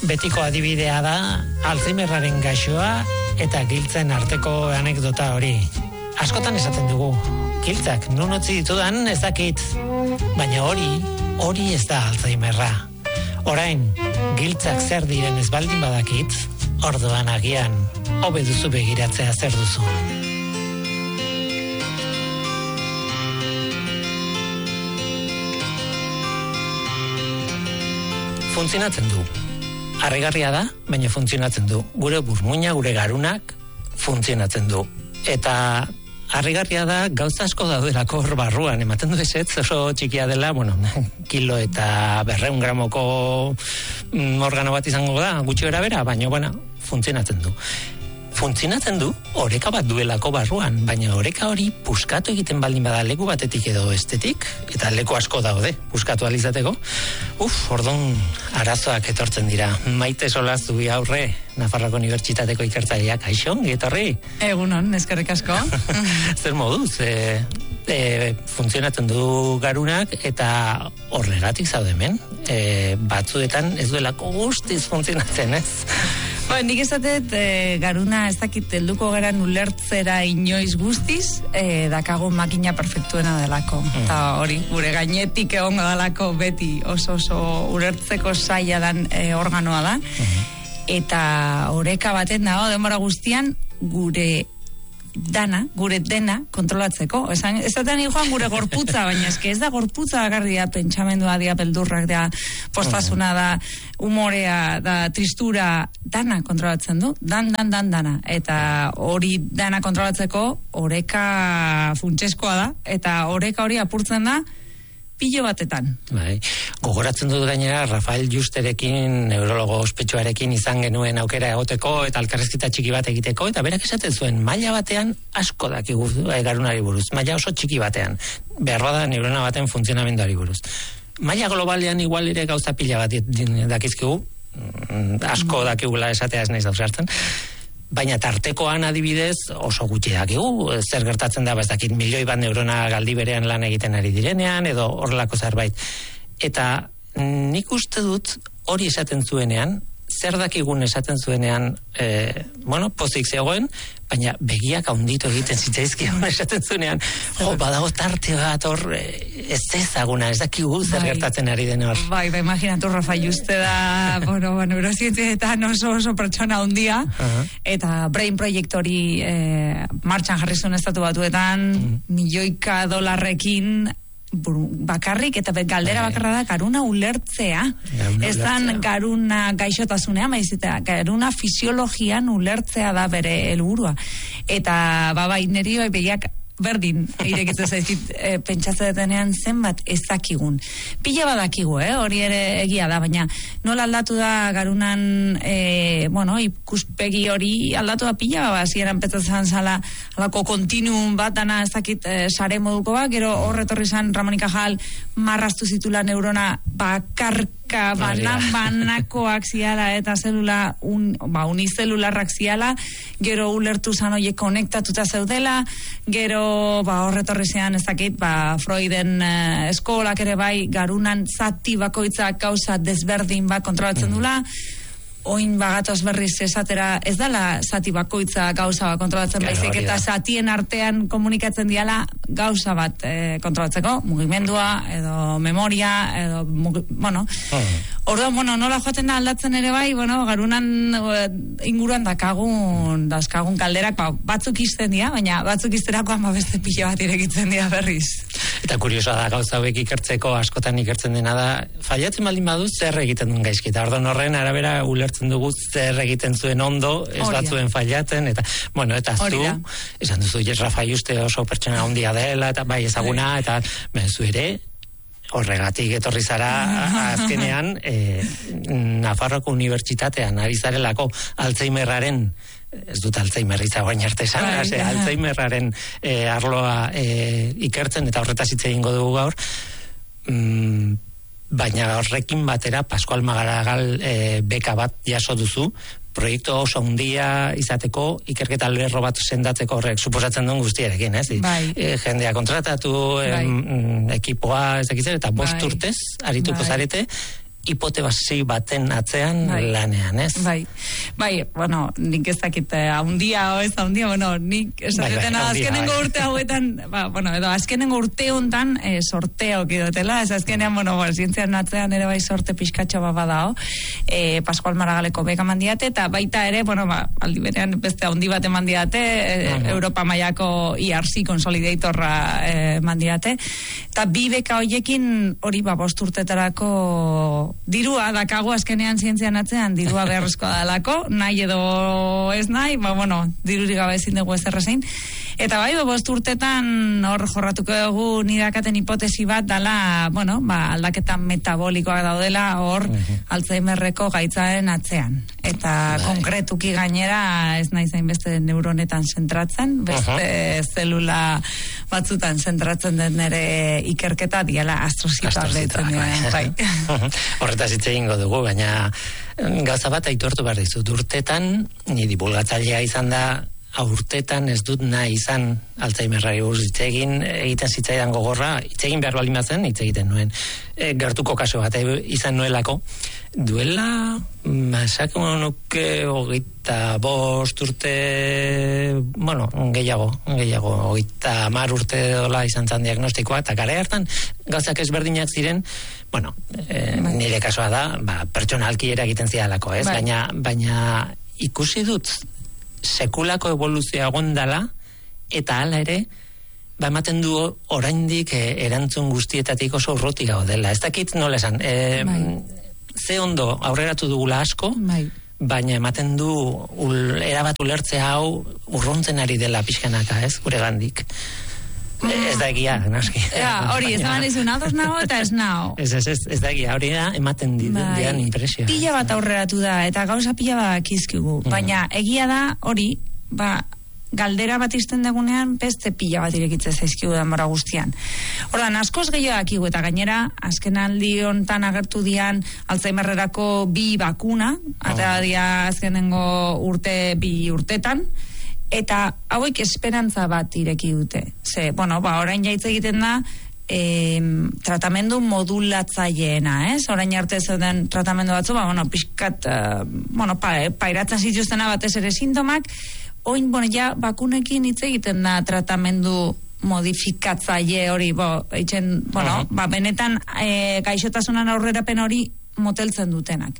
betiko adibidea da Alzheimerraren gaixoa eta giltzen arteko anekdota hori. Askotan esaten dugu, giltzak non utzi ditudan ez dakit, baina hori ez da Alzheimerra. Orain, giltzak zer diren ez baldin badakit, orduan agian, hobe duzu begiratzea zer duzu. Funtzionatzen du. Harrigarria da, baina funtzionatzen du. Gure burmuina, gure garunak funtzionatzen du. Eta harrigarria da, gauza asko daudelako hor barruan, ematen du ezetz oso txikia dela, kilo eta 200 gramoko organo bat izango da, gutxi bera, baina, funtzionatzen du. Funtzionatzen du, oreka bat duelako barruan, baina oreka hori puskatu egiten baldin bada leku batetik edo estetik, eta leku asko daude, puskatu alizateko. Orduan arazoak etortzen dira. Maite Solaztu aurre, Nafarroako Unibertsitateko ikertzaileak, aixo, etorri? Egunon, eskerrik asko. Zer moduz, funtzionatzen du garunak, eta horregatik zaude hemen. Batzuetan ez duelako guztiz funtzionatzen, ez? Nik esatet, garuna ez dakit helduko geran ulertzera inoiz guztiz, dakago makina perfektuena delako. Eta hori, gure gainetik egongo delako beti oso ulertzeko zaila dan organoa da. Eta oreka baten dago denbora guztian gure dena kontrolatzeko. Esaten joan gure gorputza, baina eske ez da gorputza bakarri da, pentsamendua da, beldurrak da, postasuna da, umorea da, tristura, dana kontrolatzen du, dana. Eta hori dana kontrolatzeko oreka funtseskoa da, eta oreka hori apurtzen da pilo batetan. Gogoratzen dut gainera Rafael Justerekin, neurologo ospetsuarekin izan genuen aukera egoteko eta elkarrizketa txiki bat egiteko, eta berak esaten zuen, maila batean asko dakigu garunari buruz, maila oso txiki batean, behar da neurona baten funtzionamenduari buruz. Maila globalean igual ere gauza pila bat dakizkigu, asko dakigula esatea ez naiz dauzartzen, baina tartekoan adibidez oso gutxi dakigu, zer gertatzen da, ez dakit milioi bat neurona galdi berean lan egiten ari direnean, edo horrelako zerbait. Eta nik uste dut hori esaten zuenean, zer dakigun esaten zuenean, pozik zegoen, baina begiak haunditu egiten zitzaizkion esaten zuenean, badago tarte bat hor, ez ezaguna, ez dakigu zer gertatzen ari den hor. Imaginatu Rafa Juste da, neurozientzietan oso pertsona handia, eta Brain Project hori martxan jarri zuen estatu batuetan, milioika $, bakarrik, eta galdera bakarra da garuna ulertzea. Ez dan garuna gaixotasunean, baizita, garuna fisiologian ulertzea da bere helburua. Eta neri begiak berdin irekitzen zaizkit pentsatzen detenean zenbat ez dakigun. Pila badakigu, hori ere egia da, baina nola aldatu da garunan ikuspegi hori aldatu da pila, hasieran petzatzen zala alako kontinuum bat dana ez dakit sare moduko bat, gero horretorri zan Ramon y Cajal marraztu zitula neurona bakarka banakoak ziala eta zelula unizelularrak ziala, gero ulertu zan oie konektatuta zeudela, gero horretorri zean ez dakit, Freuden eskolak ere bai garunan zati bakoitzak gauza desberdin bat kontrolatzen dula, oin bagatoz berriz esatera, ez dala zati bakoitza gauza bat kontrolatzen baizik, eta zatien artean komunikatzen diala gauza bat kontrolatzeko, mugimendua, edo memoria, edo, orduan, nola joaten da aldatzen ere bai, garunan inguruan dazkagun kalderak, batzuk izten dira, baina batzuk izterakoan beste pila bat irekitzen dira berriz. Eta kuriosoa da, gauza hauek ikertzeko askotan ikertzen dena da, fallatzen baldin badu zer egiten duen gaizkita. Orduan horren arabera ulertzen dugu zer egiten zuen ondo, ez batzuen fallatzen, eta zu, esan duzu, Rafa Juste oso pertsona handia dela, eta bai ezaguna, eta zu ere, horregatik etorri zara azkenean Nafarroako Unibertsitatean ari zarelako Alzheimerraren, ez dut Alzheimerritza guain arte esan, Alzheimerraren arloa ikertzen, eta horretaz hitz egingo dugu gaur, baina horrekin batera Pascual Magaragal beka bat jaso duzu, proiektu oso handia izateko, ikerketa lerro bat sendatzeko horrek suposatzen duen guztiarekin, ez? Jendea kontratatu, ekipoa, ez dakitzen, eta 5 urtez arituko zarete, hipotesi baten atzean lanean, ez? Bai, bueno, nik ez dakit haundia, bueno, nik esatena azkenengo urte hauetan, edo azkenengo urte hontan sorteok idotela, ez azkenean, zientzian atzean ere bai sorte pixkatxo badao, Pascual Maragaleko beka mandiate, eta baita ere, aldi berean beste haundi bat emandiate, Europa mailako IRC Consolidatorra mandiate, eta bi beka hoiekin hori 5 urtetarako dirua dakago azkenean zientzian atzean, dirua beharrezkoa dalako, nahi edo ez nahi, dirurik gabe ezin dugu ezer zein. Eta 5 urtetan hor jorratuko dugu nirakaten hipotesi bat dala, aldaketa metabolikoak daudela hor Alzheimerreko gaitzaren atzean. Eta konkretuki gainera ez nahi zain beste neuronetan zentratzen, beste zelula batzutan zentratzen den ere ikerketa diala astrozitoak bai. Horretaz hitz egingo dugu, baina gauza bat aitortu behar dizut. Urtetan, ni divulgatzailea izan da, urtetan ez dut nahi izan Alzheimerrari buruz hitz egiten zitzaidan gogorra, hitz egin behar balima zen, hitz egiten nuen. Gertuko kaso bat izan nuelako. Duela, esako nuke 25 urte, gehiago, 30 urte dola izan zan diagnostikoa, eta gara hartan gauzak ezberdinak ziren, nire kasoa da, pertsonalki ere egiten zidalako, ez? Baina ikusi dut sekulako evoluzioa gondala, eta hala ere, ematen du oraindik erantzun guztietatik oso urruti gaudela. Ez dakit nola esan, ze ondo aurreratu dugula asko, baina ematen du erabat ulertzea hau urruntzen ari dela pixkanaka, ez, gure gandik. Ez da egia, naski. Hori, ez da izun ados nago eta ez nago. Ez da egia, hori da ematen dian impresioa. Pila bat aurreratu da, eta gauza pila bat kizkigu. Baina egia da, hori, galdera bat izten dagunean, beste pila bat irekitze zaizkigu denbora guztian. Ordan, askoz gehiagoak igu, eta gainera, azken aldi hontan agertu dian Alzheimerrerako 2 bakuna, eta dia azkenengo 2 urtetan, eta hauek esperantza bat ireki dute. Orain jaitz egiten da, tratamendu modulatzaileena, ez? Orain arte zeuden tratamendu batzu, pixkat, pairatzen zituztena batez ere sintomak, oin, bakunekin hitz egiten da tratamendu modifikatzaile hori, benetan gaixotasunan aurrerapen hori moteltzen dutenak.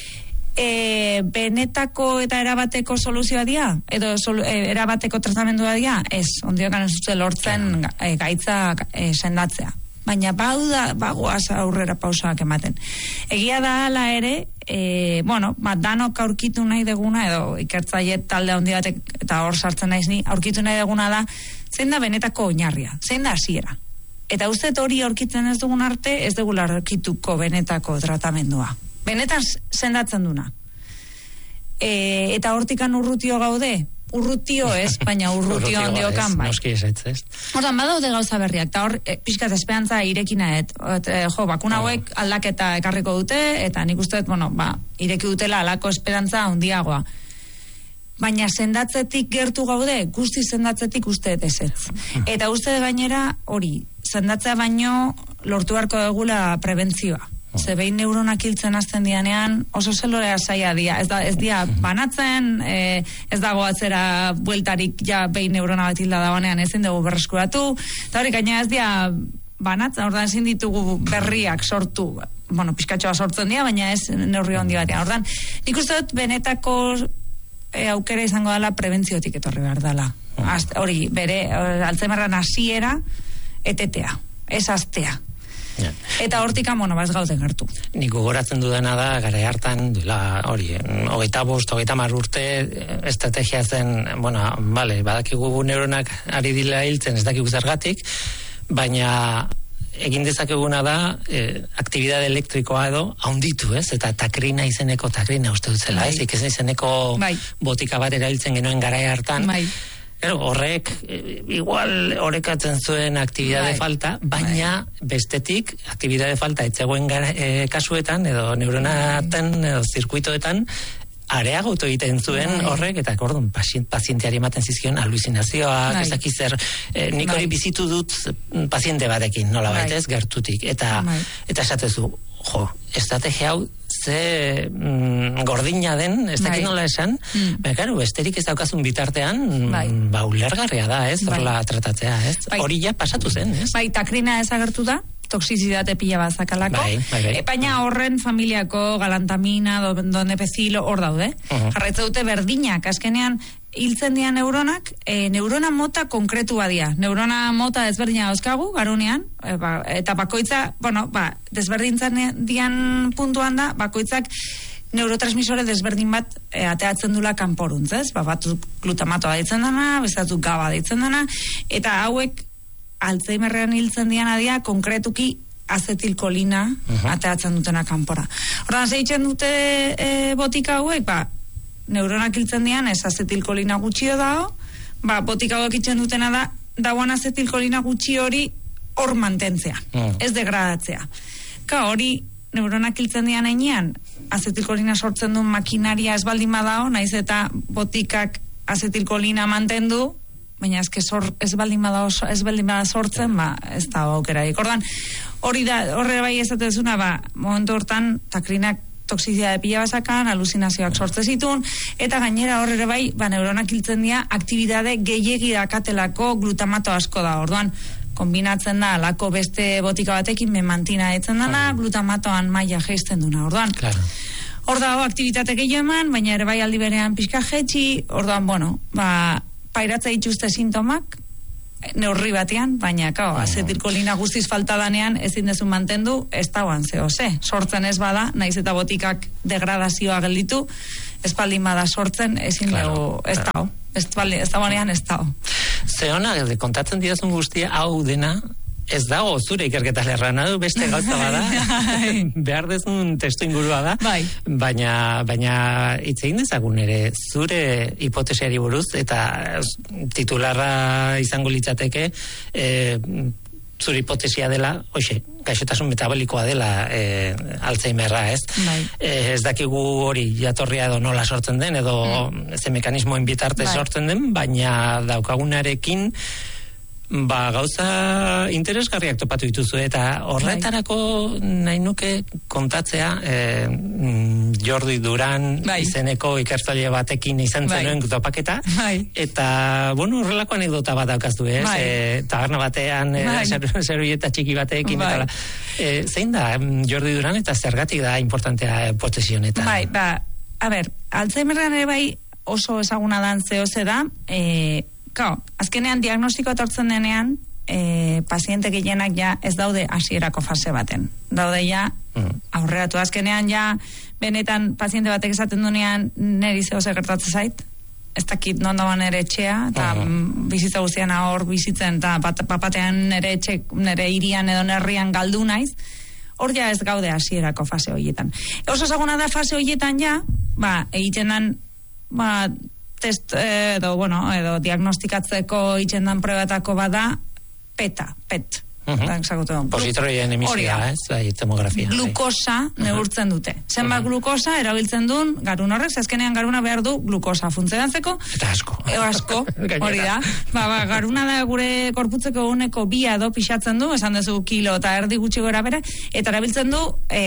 Benetako eta erabateko soluzioa dia? Edo erabateko tratamendua dia? Ez, ondiokan ez dute lortzen gaitza sendatzea. Baina bagoaz aurrera pausoak ematen. Egia da hala ere, danok aurkitu nahi deguna, edo ikertzaile talde handi batek, eta hor sartzen naiz ni, aurkitu nahi deguna da, zein da benetako oinarria, zein da hasiera. Eta uste hori aurkitzen ez dugun arte, ez dugula aurkituko benetako tratamendua. Benetan sendatzen duna. Eta hortikan urrutio gaude? Urrutio ez, baina urrutio ondiokan bai. Noski ez. Hortan, badaude gauza berriak, eta hor, pixkat esperantza irekina, bakuna hauek aldaketa ekarriko dute, eta nik uste, ireki dutela alako esperantza handiagoa. Baina sendatzetik gertu gaude, guzti sendatzetik uste ez. Eta uste gainera, hori, sendatzea baino lortu beharko dugula prebentzioa. Ze behin neuronak hiltzen hasten dianean oso zelulea saia dia, ez dia banatzen, ez dago atzera bueltarik ja behin neurona bat hilda dagoenean ezin dugu berreskuratu, eta hori gaina ez dia banatzen, ordan ezin ditugu berriak sortu, pizkatxoa sortzen dira, baina ez neurri handi batean. Ordan, nik uste dut benetako aukera izango dela prebentziotik etorri behar dela. Hori, bere, Alzheimerran hasiera etetea, ez astea. Eta hortika, ez gaude gertu. Nik gogoratzen dudana da, gara hartan, hori, 25-30 urte estrategia zen, badakigu neuronak ari dila hiltzen, ez dakigu zergatik, baina egin dezakeguna da, aktibidade elektrikoa edo, haunditu, ez? Eta takrina uste dut zela, ez? Izeneko botika bat erabiltzen genuen gara hartan, horrek igual orekatzen zuen aktibidade falta, baina bestetik aktibidade falta etzegoen kasuetan edo neuronaten edo zirkuitoetan areagotu egiten zuen horrek, eta akordun pazienteari ematen zizkion aluzinazioak, ezaki zer, nik hori bizitu dut paziente batekin, nola baitez, gertutik, eta esatezu, estrategia hau ze gordina den, ez dakit nola esan, claro, besterik ez daukazun bitartean, ulergarria da, ez, horla tratatzea, ez? Hori ja pasatu zen, ez? Takrina ez agertu da, toxizitate pila bat zakalako, baina horren familiako galantamina, donepezil hor daude. Jarraitza dute berdinak, azkenean hiltzen dian neuronak, neurona mota konkretu badia. Neurona mota desberdina dauzkagu, garunean, eta bakoitza, desberdintzen dian puntuan da, bakoitzak neurotransmisore desberdin bat ateatzen dula kanporuntz, ez? Batzuk glutamatoa deitzen dana, bestatzuk GABA deitzen dana, eta hauek Alzheimerrean hiltzen dian adia, konkretuki azetilkolina ateatzen dutena kanpora. Hortan, zeitzen dute botika hauek, neuronak hiltzen dian, ez azetilkolina gutxio dago, botika hauek hiltzen dutena da, dauan azetilkolina gutxi hori hor mantentzea, ez degradatzea. Hori, neuronak hiltzen dian einean, azetilkolina sortzen duen makinaria ez baldin badao, naiz eta botikak azetilkolina mantendu, baina ez baldin bada sortzen, ez da aukerarik. Ordan, horre bai ezatezuna, momentu hortan, takrinak toxizia pila basakan, aluzinazioak sortze zitun, eta gainera horre bai, neuronak hiltzen dira, aktibitate gehiegi dakatelako glutamato asko da. Orduan, kombinatzen da, lako beste botika batekin, memantina etzen dana, glutamatoan maila geizten duna. Orduan, hor dago aktibitate gehiago eman, baina ere bai aldi berean pixka jetxi, orduan, pairatza dituzte sintomak, neurri batean, baina, azetilkolina guztiz falta danean, ezin dezu mantendu, ez dauan, sortzen ez bada, naiz eta botikak degradazioa gelditu, ez baldin bada sortzen, ezin dugu, ez dao. Ez dauanean ez dao. Zeona, kontatzen didazun guztia, hau dena, ez dago zure ikerketa lerran, beste gauza bada, behar dezun testu ingurua da, baina hitz egin dezagun ere, zure hipotesiari buruz, eta titularra izango litzateke, zure hipotesia dela, gaixotasun metabolikoa dela Alzheimerra, ez? Ez dakigu hori jatorria edo nola sortzen den, edo ze mekanismoen bitartez sortzen den, baina daukagunarekin gauza interesgarriak topatu dituzu, eta horretarako nahi nuke kontatzea Jordi Duran izeneko ikertzaile batekin izan zenuen topaketa, eta horrelako anekdota bat daukaztu, taberna batean zeruieta txiki batekin, zein da Jordi Duran eta zergatik da importantea hipotesi honetan? Alzheimerran ere bai oso ezaguna dan zehose da, azkenean diagnostiko etortzen denean, paziente gehienak ja ez daude hasierako fase baten. Daude ja aurreratu. Azkenean ja benetan paziente batek esaten duenean neri zehose gertatzen zait, ez dakit non dagoen nere etxea, eta bizitza guztian hor bizitzen, eta papatean nere hirian edo nerrian galdu naiz, hor ja ez gaude hasierako fase horietan. Oso ezaguna da fase horietan ja, egiten dan, test edo diagnostikatzeko itxendan probatako bada PET. Positroien emisioa, tomografia. Glukosa neurtzen dute. Zenbat glukosa erabiltzen duen garun horrek, azkenean garuna behar du glukosa funtzionatzeko. Eta asko. Hori da. Garuna da gure korputzeko 1/2 edo pixatzen du, esan dezu kilo eta erdi gutxi gora bere, eta erabiltzen du,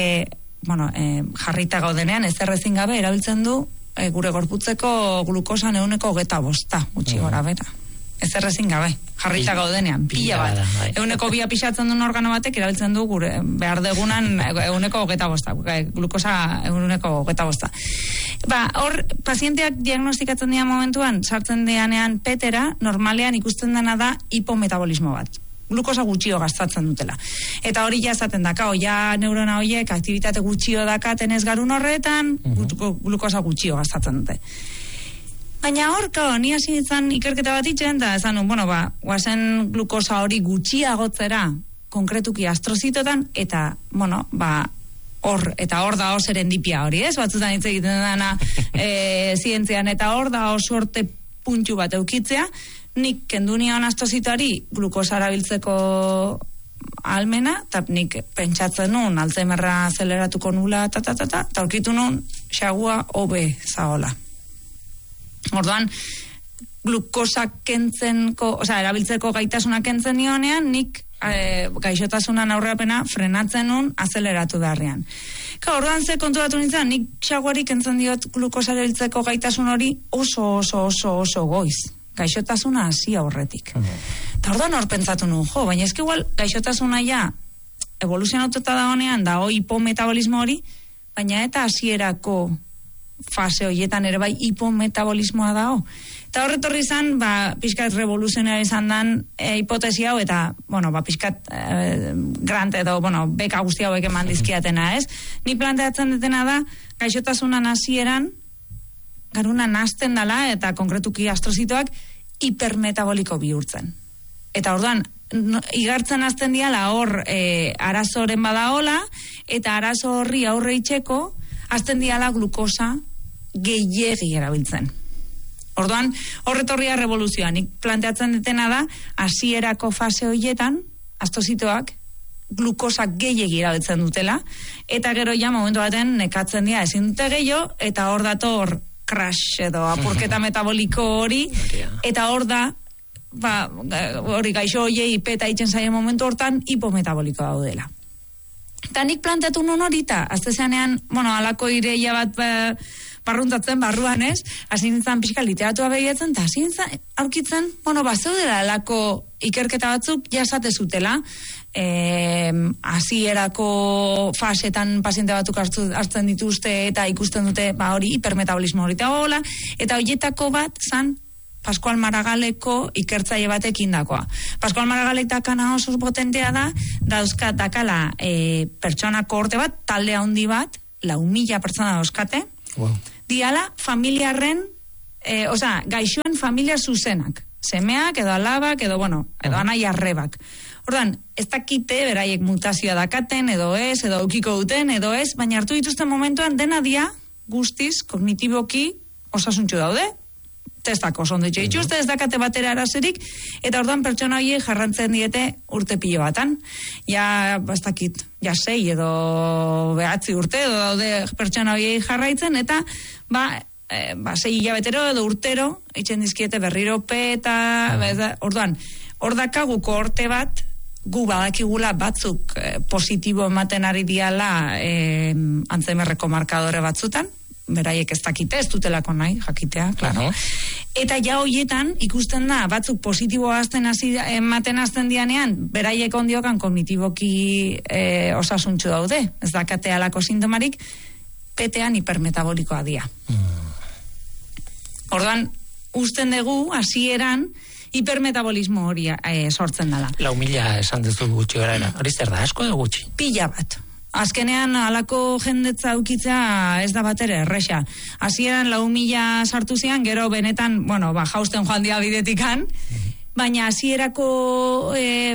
jarrita gaudenean, ez errezin gabe, erabiltzen du gure gorputzeko glukosa 1/25 gutxi gora bera. Ez errezin gabe, jarrita gaudenean, pila bat. 1/2 pixatzen duen organo batek erabiltzen du gure behar degunan 1/25, glukosa 1/25. Hor, pazienteak diagnostikatzen dira momentuan, sartzen dianean petera, normalean ikusten dena da hipometabolismo bat. Glukosa gutxio gastatzen dutela. Eta hori ja esaten da, ja neurona horiek aktivitate gutxio dakaten ez garun horretan, glukosa gutxio gastatzen dute. Baina hor, ni hasi izan ikerketa bat itzen, eta esan, guazen glukosa hori gutxiagotzera, konkretuki astrozitotan, eta, hor da serendipia hori, ez? Batzutan hitz egiten dena zientzian, eta hor da sorte puntu bat eukitzea, nik kendu nion astrozitoari glukosa erabiltzeko almena, eta nik pentsatzen nun Alzheimerra azeleratuko nula, eta aurkitu nun xagua hobe zagola. Orduan, glukosa erabiltzeko gaitasuna kentzen nionean, nik gaixotasunan aurrapena frenatzen nun azeleratu beharrean. Orduan ze konturatu nintzen, nik xaguari kentzen diot glukosara hiltzeko gaitasun hori oso goiz. Gaixotasuna hasi aurretik. Eta orduan hor pentsatu nun, baina eski igual gaixotasuna ja evoluzionatuta da honean, da hipometabolismo hori, baina eta hasierako fase horietan ere bai hipometabolismoa dago. Eta horretorri izan, pixkat revoluzionari izan dan hipotesi hau, eta, pixkat grant edo, beka guzti hauek eman dizkiatena, ez? Ni planteatzen detena da, gaixotasunan hasieran, garuna nazten dala, eta konkretuki astrozitoak, hipermetaboliko bihurtzen. Eta orduan, igartzen azten diala hor arazoren badaola, eta arazo horri aurre itxeko, azten diala glukosa gehiegi erabiltzen. Orduan, horretorria revoluzioa. Nik planteatzen detena da, hasierako fase horietan, astrozitoak, glukosa gehiegi erabiltzen dutela, eta gero ja momentu baten nekatzen dira ezin dute gehiago, eta hor dator crash edo apurketa metaboliko hori, eta hor da, hori gaixo hoiei peta itzen zaien momentu hortan, hipometaboliko daudela. Eta nik planteatu nun hori, eta azte zenean, alako ireia bat barruntatzen, barruan ez, hasi nintzen pixka literatua begiatzen, eta hasi nintzen aurkitzen, bazeudela alako ikerketa batzuk jasate zutela, hasierako fasetan paziente batzuk hartzen dituzte, eta ikusten dute, hori hipermetabolismo hori hola, eta horietako bat zan, Pascual Maragaleko ikertzaile batek indakoa. Pascual Maragalek dakana oso potentea da, dakala pertsona kohorte bat, talde handi bat, 4.000 pertsona dauzkate, diala familiarren, gaixoen familia zuzenak, semeak edo alabak edo anai arrebak. Orduan, ez dakite beraiek mutazioa dakaten edo eukiko duten edo ez, baina hartu dituzten momentuan dena dia guztiz kognitiboki osasuntxu daude, testak oso ondo dituzte, ez dakate batera arazerik, eta orduan pertsona horiek jarrantzen diete urte pilo batan. Ja, ez dakit, 6 edo 9 urte edo daude pertsona horiek jarraitzen, eta 6 hilabetero edo urtero, eitzen dizkiete berriro peta, orduan, hor dakagu kohorte bat, gu badakigula batzuk positibo ematen ari diala Alzheimerreko markadore batzutan, beraiek ez dakite, ez dutelako nahi, jakitea, klaro. Eta ja hoietan, ikusten da, batzuk positiboa ematen azten dianean, beraiek ondiokan kognitiboki osasuntxu daude, ez dakate alako sintomarik, petean hipermetabolikoa dia. Orduan, usten dugu, hasieran, hipermetabolismo hori sortzen dela. 4.000 esan duzu gutxi gara, hori zer da, asko da gutxi? Pila bat. Azkenean, alako jendetza ukitzea ez da batere erresa. Hasieran 4.000 sartu zian, gero benetan, jausten joan dia bidetikan, baina hasierako,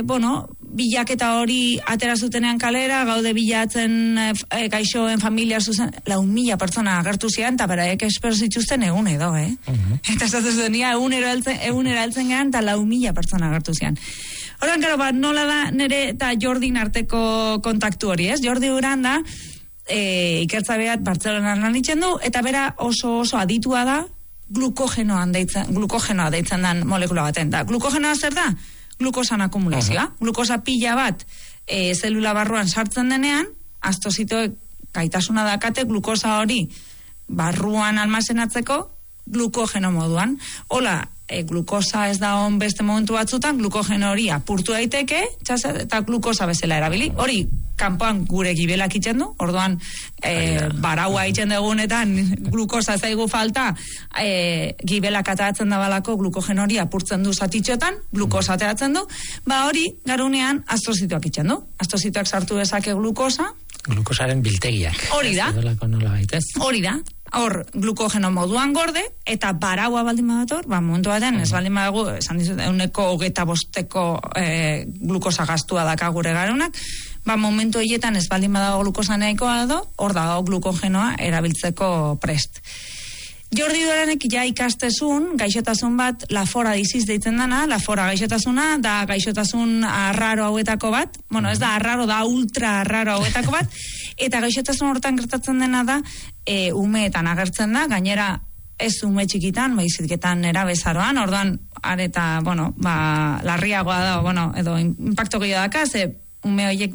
bilaketa hori atera zutenean kalera, gaude bilatzen gaixoen familia zuzen, 4.000 pertsona agertu zian, eta beraiek espero zituzten egun edo, Eta esatzen zenia, egun eraltzen gehan, eta 4.000 pertsona agertu zian. Horren, nola da nire eta Jordin arteko kontaktu hori, ez? Jordi Uran da, ikertzabeat Bartzelonan lan ditzen du, eta bera oso aditua da, glukogenoa deitzen den molekula baten. Da, glukogenoa zer da? Glukosan akumulazioa. Glukosa pila bat zelula barruan sartzen denean, astrozitoek gaitasuna dakate glukosa hori barruan almazenatzeko glukogeno moduan. Hola, glukosa ez da on beste momentu batzutan, glukogeno hori apurtu daiteke, eta glukosa bezala erabili. Hori, kanpoan gure gibelak itzen du, orduan baraua itzen dugunetan glukosa zaigu falta, gibelak ateratzen da balako glukogeno hori apurtzen du zatitxotan, glukosa ateratzen du, hori garunean astrozitoak itzen du. Astrozitoak sartu dezake glukosa. Glukosaren biltegiak. Hori da. Hori da. Hor, glukogeno moduan gorde, eta baraua baldin badator, momentu baten, ez baldin badago, esan dizut, 125 glukosa gastua daka gure garunak, momentu horietan ez baldin badago glukosa nahikoa edo, hor dago glukogenoa erabiltzeko prest. Jordi Doranek ja ikastezun, gaixotasun bat, lafora diziz deitzen dana, lafora gaixotasuna, da gaixotasun arraro hauetako bat, ez da arraro, da ultra arraro hauetako bat, eta gaixotasun hortan gertatzen dena da, umeetan agertzen da, gainera ez ume txikitan, baizitketan erabezaroan, orduan, areta, larriagoa da, edo impacto gehiago daka, ze ume horiek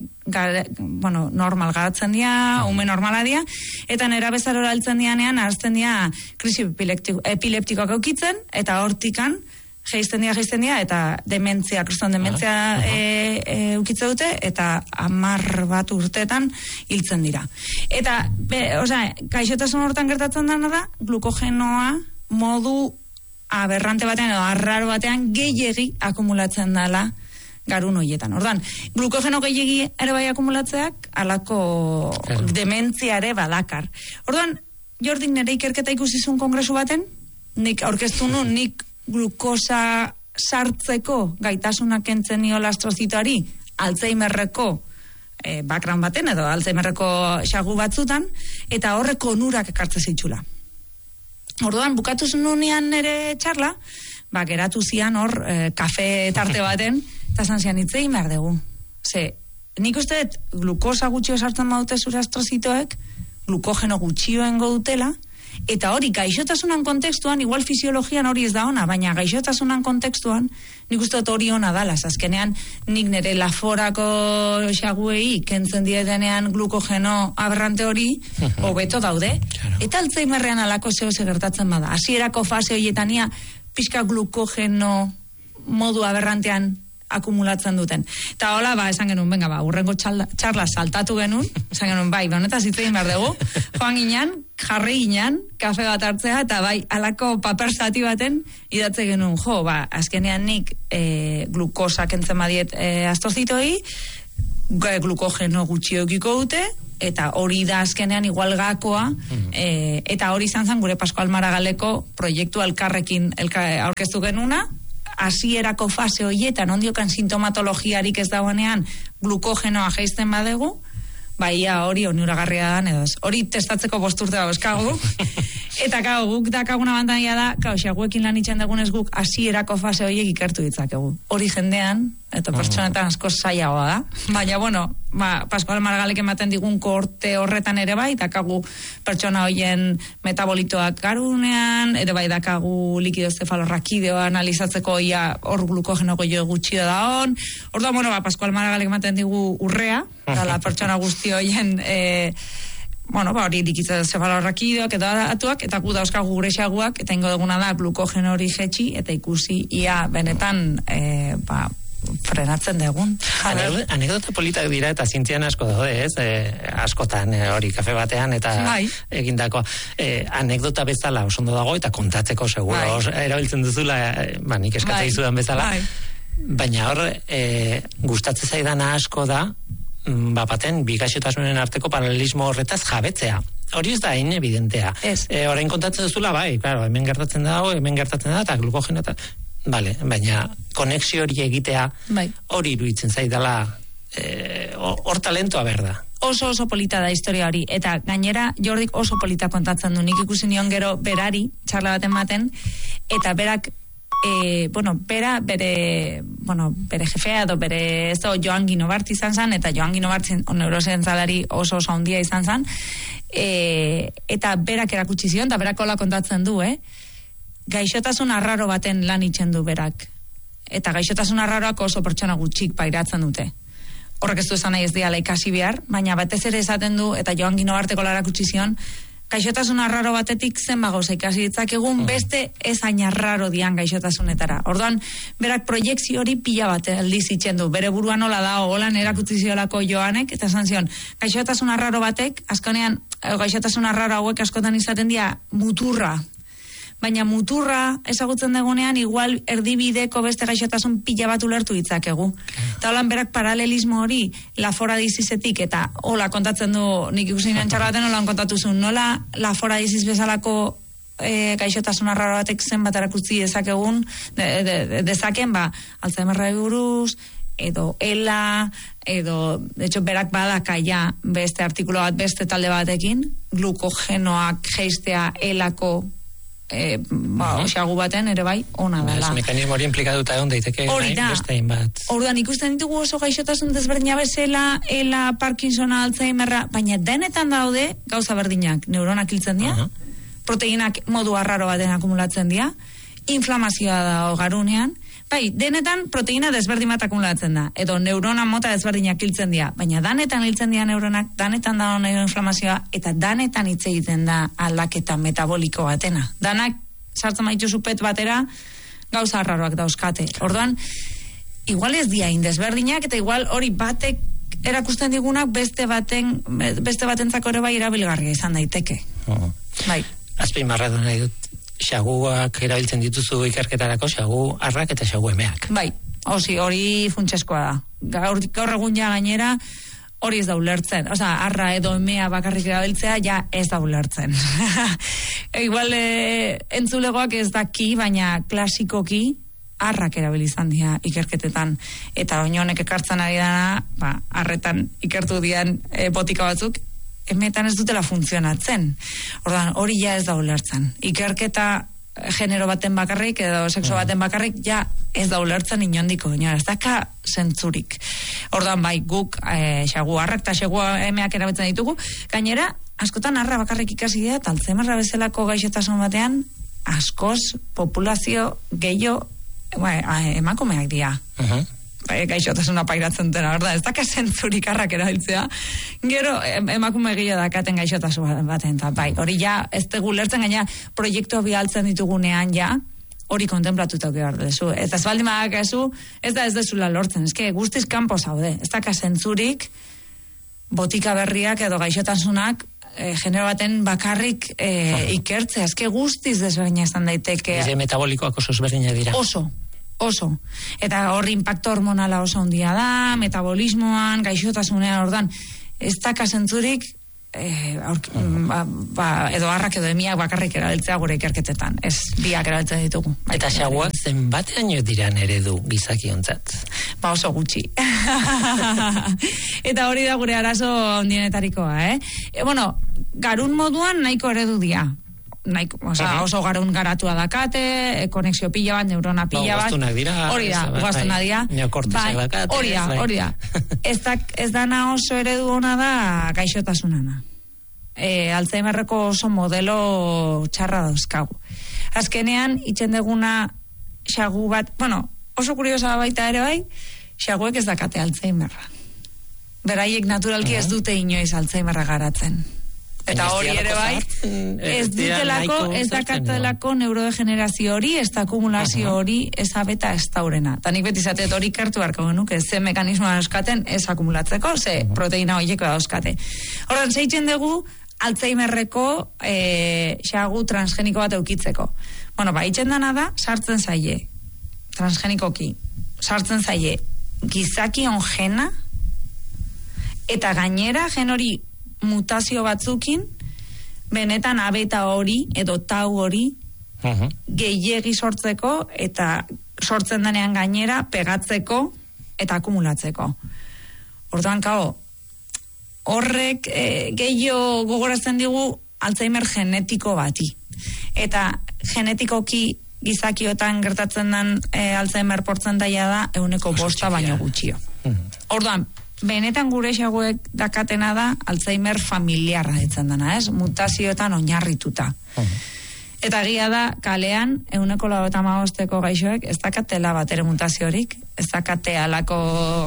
normal garatzen dira, ume normala dira, eta nerabezarora altzen dianean, harazten dira krisi epileptikoak eukitzen, eta hortikan, geizten dira, eta dementzia, kriston dementzia eukitze dute, eta 10 bat urteetan hiltzen dira. Eta, gaixotasun hortan gertatzen dena da, glukogenoa modu aberrante batean, edo arraro batean, gehiegi akumulatzen dela garun horietan. Ordan, glukogeno gehiegi ere bai akumulatzeak, alako dementzia ere badakar. Ordan, Jordik nire ikerketa ikusizun kongresu baten, nik aurkeztu nun, nik glukosa sartzeko gaitasunak kentzen niola astrozitoari Alzheimerreko background baten edo Alzheimerreko xagu batzutan, eta horreko onurak ekartze zitxula. Orduan, bukatu nunean nire txarla, geratu zian hor kafe tarte baten, eta zanzian hitzein behar dugu. Ze, nik uste glukosa gutxio sartzen baute zure astrozitoek, glukogeno gutxioen dutela, eta hori gaixotasunan kontekstuan, igual fisiologian hori ez da ona, baina gaixotasunan kontekstuan, nik uste hori ona dala, azkenean nik nire laforako xaguei kentzen dietenean glukogeno aberrante hori, hobeto daude, eta Alzheimerrean alako zehose gertatzen bada. Hasierako fase horietania, pixka glukogeno modu aberrantean akumulatzen duten. Eta hola, esan genuen, urrengo txarla saltatu genuen, esan genuen, honetaz hitzein behar dugu, joan ginen, jarri ginen, kafe bat hartzea, eta alako paper zati baten idatze genuen, azkenean nik glukosa kentzen badiet astrozitoi, glukogeno gutxiokiko dute, eta hori da azkenean igual gakoa, eta hori izan zen gure Pascual Maragaleko proiektu elkarrekin aurkeztu genuna, hasierako fase horietan ondiokan sintomatologiarik ez dagoenean glukogenoa jaisten badegu, hori onuragarria da, edo hori testatzeko 5 urte dauzkagu, eta guk dakaguna bandania da, xaguekin lan itxen dagunez guk hasierako fase horiek ikertu ditzakegu. Hori jendean, eta pertsonetan asko zailagoa da, baina, Pascual Margalek ematen digun korte horretan ere dakagu pertsona horien metabolitoak garunean, ere dakagu likido zefalorrakideoa analizatzeko hor glukogeno gehiago gutxio da hon. Orduan, Pascual Margalek ematen digu urrea, la pertsona guzti horien hori likido zefalorrakideoak edo atuak, eta gu dauzkagu gure xaguak, eta ingo duguna da glukogeno hori jetxi, eta ikusi ia benetan frenatzen dugun. Anekdota politak dira eta zientzian asko daude, ez? Askotan hori kafe batean eta egindako anekdota bezala oso ondo dago eta kontatzeko seguro erabiltzen duzula, nik eskatzea izudan bezala. Baina hor, gustatzen zaidana asko da, baten, bi gaixotasunen arteko paralelismo horretaz jabetzea. Hori ez da evidentea. Orain kontatzen duzula, hemen gertatzen da, eta glukogeno eta baina konexio hori egitea hori iruditzen zaidala hor talentoa berda. Oso polita da historia hori, eta gainera Jordik oso polita kontatzen du, nik ikusi nion gero berari, txarla baten, eta berak bere jefea edo bere Joan Guinobart izan zen, eta Joan Guinobart neurozientzalari oso handia izan zen, eta berak erakutsi zion, eta berak hola kontatzen du, gaixotasun arraro baten lan itxen du berak. Eta gaixotasun arraroak oso pertsona gutxik pairatzen dute. Horrek ez du esan nahi ez diala ikasi behar, baina batez ere esaten du, eta Joan Guinobarteko larakutsi zion, gaixotasun arraro batetik zenba gauza ikasi ditzakegun, beste ez hain arraro dian gaixotasunetara. Orduan, berak proiektzio hori pila bat aldiz itxen du. Bere buruan hola da, holan erakutsi ziolako Joanek, eta esan zion, gaixotasun arraro batek, askonean, gaixotasun arraro hauek askotan izaten dira muturra. Baina muturra ezagutzen dagoenean igual erdibideko beste gaixotasun pila bat ulertu ditzakegu. Eta holan berak paralelismo hori laforadizisetik eta hola kontatzen du, nik ikusin antxarra baten holan kontatu zuen, nola laforadiziz bezalako gaixotasun arraro batek zenbat erakutsi dezakegun, dezaken Alzheimerra buruz, edo ELA, edo, de hecho, berak badakaia beste artikulo bat, beste talde batekin, glukogenoak geistea ELako xagu baten ere ona dela. Mekanismo hori implikatuta egon daiteke beste hainbat. Orduan ikusten ditugu oso gaixotasun desberdina bezala, ELA, Parkinsona, Alzheimerra, baina denetan daude gauza berdinak, neuronak hiltzen dira, proteinak modu arraro baten akumulatzen dira, inflamazioa da garunean, bai, denetan proteina desberdin bat akumulatzen da, edo neurona mota desberdinak hiltzen dira, baina danetan hiltzen dira neuronak, danetan da inflamazioa, eta danetan hitz egiten da aldaketa metaboliko batena. Danak, sartzen baitu supet batera, gauza arraroak dauzkate. Orduan, igual ez dia indesberdinak, eta igual hori batek erakusten digunak beste batentzako ere bai erabilgarria izan daiteke. Bai. Azpimarratu nahi dut, xaguak erabiltzen dituzu ikerketarako, xagu arrak eta xagu emeak. Bai, hori funtseskoa da. Gaur egun ja gainera, hori ez da ulertzen. Osa, arra edo emea bakarrik erabiltzea, ja ez da ulertzen. Igual, entzulegoak ez daki, baina klasikoki, arrak erabilizan dira ikerketetan, eta oinonek ekartzen ari dana, arretan ikertu dian botika batzuk, emetan ez dutela funtzionatzen. Ordan, hori ja ez da ulertzen. Ikerketa genero baten bakarrik edo sexo baten bakarrik ja ez da ulertzen inondiko, ez daka zentzurik. Ordan, bai, guk xagu arrak eta xagu emeak erabiltzen ditugu, gainera, askotan arra bakarrik ikasi dira, eta Alzheimerra bezalako gaixotasun batean, askoz populazio gehiago emakumeak dira. Gaixotasuna pairatzen dena, orda, ez daka zentzurik arrak erabiltzea, gero emakume gehiago dakaten gaixotasun baten, eta bai, hori ja, ez dugu lertzen, gaina proiektu bialtzen ditugunean ja, hori kontemplatuta behar dezu. Eta ez baldin badakazu, ez da ez dezula lortzen, eske guztiz kanpo zaude, ez daka zentzurik botika berriak edo gaixotasunak genero baten bakarrik ikertzea, eske guztiz desberdina izan daiteke. Eze metabolikoak oso ezberdina dira. Oso. Eta hor impacto hormonala oso handia da, metabolismoan, gaixotasunean, ordan, ez daka zentzurik edo arrak edo emiak bakarrik erabiltzea gure ikerketetan. Ez biak erabiltzen ditugu. Eta xaguak zenbatean diran eredu gizakiontzat? Oso gutxi. Eta hori da gure arazo handienetarikoa, Bueno, garun moduan nahiko eredu dia. Oso garun garatua dakate, konexio pila bat, neurona pila bat. Ugaztunak dira. Hori da, ugaztunak dira. Neokortesak dakate. Hori da. Ez dana oso eredu ona da gaixotasunana. Alzheimerreko oso modelo txarra dauzkagu. Azkenean, itxen deguna xagu bat, oso kuriosa baita ere bai, xaguek ez dakate Alzheimerra. Beraiek naturalki ez dute inoiz Alzheimerra garatzen. Eta hori ere bai, ez dutelako, ez dakatelako neurodegenerazio hori, ez da akumulazio hori, ez abeta ez daurena. Eta nik beti zatet hori kartu beharko genuke, ze mekanismoa dauzkaten ez akumulatzeko, ze proteina horieko dauzkate. Horren, zeitzen dugu, Alzheimerreko xagu transgeniko bat eukitzeko. Itxen dana da, sartzen zaie, transgenikoki, sartzen zaie, gizakion gena, eta gainera, gen hori, mutazio batzukin, benetan abeta hori, edo tau hori, gehiegi sortzeko, eta sortzen denean gainera, pegatzeko, eta akumulatzeko. Orduan, horrek gehiago gogorazten digu Alzheimer genetiko bati. Eta genetikoki gizakiotan gertatzen den Alzheimer portzentaia da 5% baino gutxio. Orduan, benetan gure xaguek dakatena da Alzheimer familiarra ditzen dena, mutazioetan oinarrituta. Eta egia da, kalean, 95% gaixoek ez dakatela batere mutaziorik, ez dakate alako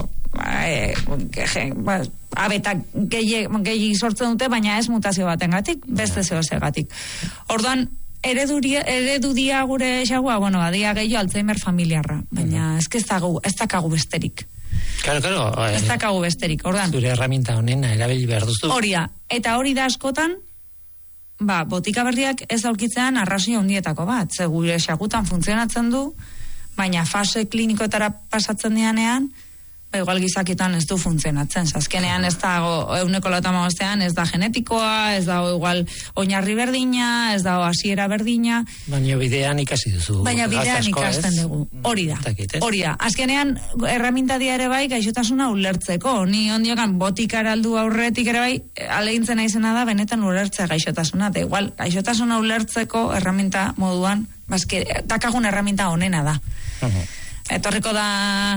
abeta gehi sortzen dute, baina ez mutazio batengatik, beste zehozegatik. Orduan, eredu dia gure xagua, dia gehiago Alzheimer familiarra, baina ez dakagu besterik. Claro. Ez dakagu besterik, ordan. Zure herramienta honena erabili behar duzu. Hori da, eta hori da askotan, botika berriak ez aurkitzean arrazoi handietako bat, ze gure xagutan funtzionatzen du, baina fase klinikoetara pasatzen dianean, igual gizakitan ez du funtzionatzen. Azkenean ez da 95%, ez da genetikoa, ez da igual oinarri berdina, ez da hasiera berdina. Baina bidean ikasi duzu. Baina bidean ikasten dugu. Hori da. Azkenean erraminta dia ere bai gaixotasuna ulertzeko. Ni ondiokan botikara aldu aurretik ere bai alegintzen naizena da benetan ulertzea gaixotasuna. Eta igual gaixotasuna ulertzeko erraminta moduan, dakagun erraminta honena da. Etorriko da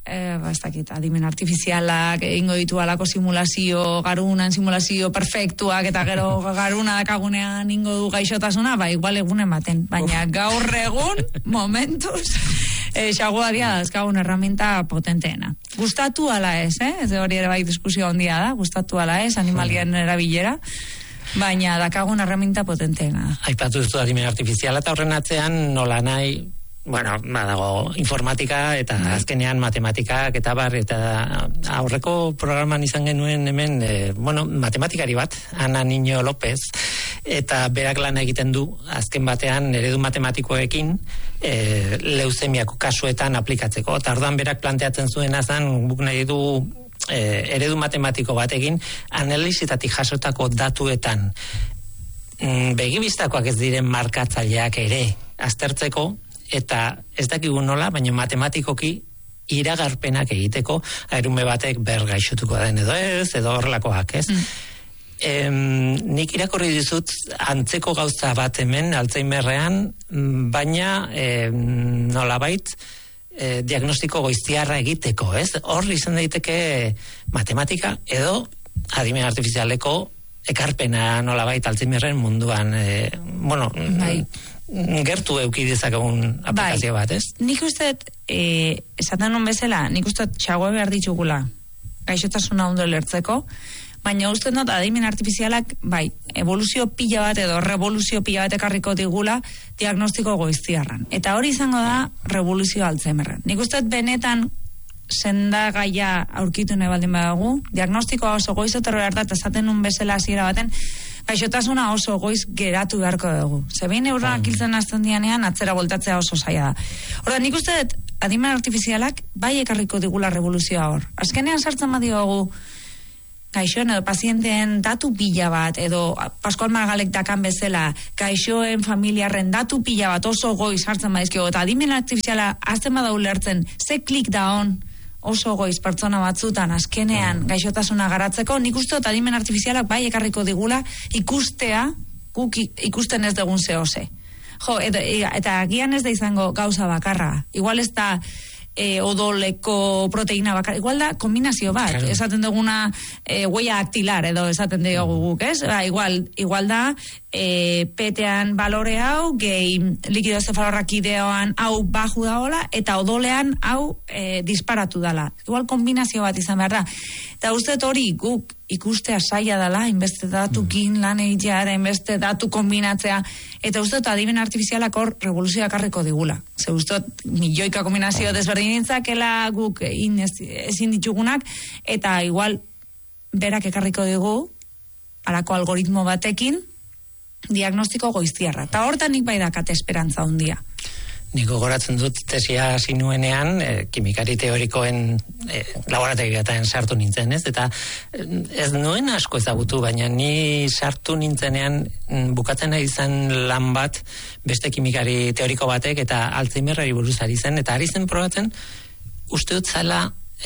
ez dakit, adimen artifizialak, egingo ditu alako simulazio, garunan simulazio perfektuak, eta gero garuna dakagunean ingo du gaixotasuna, igual egunen baten. Baina gaur egun, momentuz, xagoaria dazkagun herramienta potenteena. Gustatu ala ez, ez hori ere bai diskusio handia da, gustatu ala ez, animalien erabilera, baina dakagun herramienta potenteena. Aipatu duzu adimen artifiziala eta horren atzean nola nahi, dago informatika eta azkenean matematikak eta aurreko programan izan genuen hemen, matematikari bat, Ana Niño López, eta berak lan egiten du azken batean eredu matematikoekin leuzemiako kasuetan aplikatzeko. Eta orduan berak planteatzen zuen azan, guk nahi du eredu matematiko batekin analizitatik jasotako datuetan begibistakoak ez diren markatzaileak ere aztertzeko, eta ez dakigu nola, baina matematikoki iragarpenak egiteko airume batek gaixotuko den edo ez, edo horrelakoak, ez? Nik irakorri dizut antzeko gauza bat hemen Alzheimerrean, baina nolabait diagnostiko goiztiarra egiteko, ez? Hor izan daiteke matematika edo adimen artifizialeko ekarpena nolabait Alzheimerren munduan, gertu euki dezakegun aplikazio bat, ez? Nik uste, esaten non bezala, nik uste txagoa behar ditugula gaixotasuna ondo lertzeko, baina uste not adimen artifizialak, evoluzio pila bat edo revoluzio pila bat ekarriko digula diagnostiko goiztiarran. Eta hori izango da revoluzio Alzheimerren. Nik uste benetan sendagaia aurkitu nahi baldin badagu, diagnostikoa oso goiz otorro behar da, eta esaten nun bezala hasiera baten, gaixotasuna oso goiz geratu beharko dugu. Zebein eurrak hiltzen azten dianean, atzera voltatzea oso zaila da. Horda, nik uste dut, adimen artifizialak bai ekarriko digula revoluzioa hor. Azkenean sartzen badiogu gaixoen edo pazienteen datu pila bat, edo Pascual Margalek dakan bezala, gaixoen familiarren datu pila bat oso goiz hartzen badizkio, eta adimen artifiziala azten badau lertzen, ze klik da on, oso goiz pertsona batzutan azkenean gaixotasuna garatzeko, nik uste dut adimen artifizialak bai ekarriko digula ikustea, guk ikusten ez dugun zehose. Eta agian ez da izango gauza bakarra. Igual ez da odoleko proteína bakarra. Igual da kombinazio bat. Claro. Esaten duguna huella dactilar edo esaten dugu guk, ez? Igual da petean balore hau, gehi likido zefalorrakideoan hau baju daola, eta odolean hau disparatu dala. Igual kombinazio bat izan behar da. Eta uste hori guk ikustea saia dela, inbeste datukin lan egitea, inbeste datu kombinatzea, eta uste adimen artifizialak hor revoluzioak harriko digula. Ze uste milioika kombinazio desberdinitzakela guk ezin ditugunak, eta igual berak ekarriko digu alako algoritmo batekin diagnostiko goiztiarra. Eta hortan nik bai dakate esperantza handia. Niko goratzen dut tesia hasi nuenean, kimikari teorikoen laborategietan sartu nintzen, ez? Eta ez nuen asko ezagutu, baina ni sartu nintzenean bukatzen nahi izan lan bat beste kimikari teoriko batek eta Alzheimerrari buruz ari zen, eta ari zen probatzen uste dut zala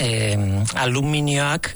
aluminioak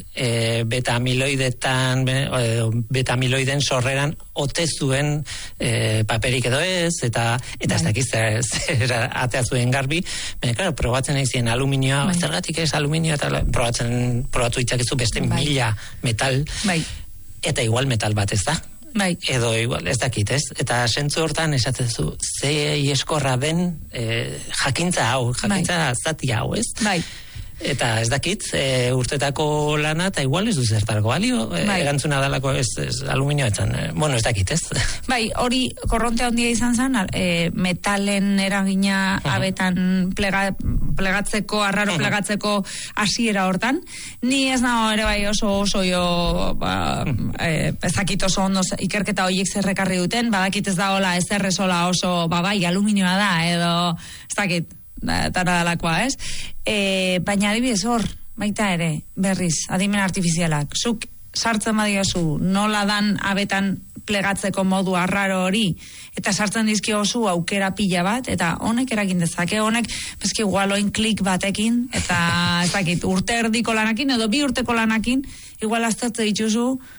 beta-amiloiden sorreran ote zuen paperik edo ez, eta ez dakiz atea zuen garbi, baina, claro, probatzen nahi zien aluminioa, zergatik ez aluminioa, eta probatu itzakezu beste 1000 metal, eta igual metal bat ez da. Edo igual, ez dakit, ez? Eta sentzu hortan esatezu, ze ieskorra den jakintza zati hau, ez? Eta ez dakit, urtetako lana, eta igual ez du zertarako balio, erantzuna dalako ez aluminio etzan, ez dakit, ez? Hori korronte handia izan zen, metalen eragina abetan plegatzeko, arraro plegatzeko hasiera hortan. Ni ez nago ere bai oso jo, ez dakit oso ondo ikerketa horiek zerrekarri duten, badakit ez da hola, ez errezola oso, aluminioa da, edo, ez dakit, tara dalakoa, ez? Baina adibidez hor, baita ere, berriz, adimen artifizialak, zuk sartzen badiozu, nola dan abetan plegatzeko modu arraro hori, eta sartzen dizkio oso aukera pila bat, eta honek eragin dezake, honek, bezki igualoin klik batekin, eta ez dakit, urte erdiko lanakin, edo 2 urteko lanakin, igual aztertze dituzu,